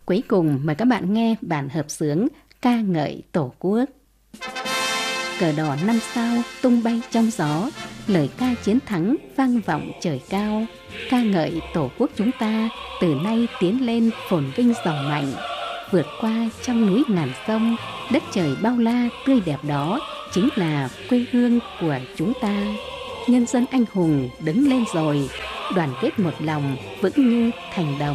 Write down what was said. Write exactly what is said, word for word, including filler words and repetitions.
Cuối cùng mời các bạn nghe bản hợp xướng ca ngợi Tổ quốc. Cờ đỏ năm sao tung bay trong gió, lời ca chiến thắng vang vọng trời cao. Ca ngợi Tổ quốc chúng ta từ nay tiến lên phồn vinh giàu mạnh, vượt qua trong núi ngàn sông, đất trời bao la tươi đẹp đó chính là quê hương của chúng ta. Nhân dân anh hùng đứng lên rồi, đoàn kết một lòng vững như thành đồng.